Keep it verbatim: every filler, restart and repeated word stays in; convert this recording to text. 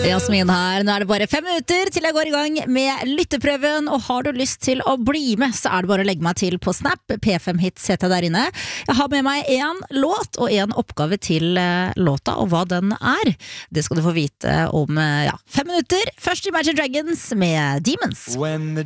Jasmin her, nå er det bare fem minutter til jeg går i gang med lytteprøven, og har du lyst til å bli med, så er det bare å legge meg til på Snap, P fem Hits heter jeg der inne. Jeg har med meg en låt og en oppgave til låta, og hva den er. Det skal du få vite om ja, fem minutter. Først Imagine Dragons med Demons.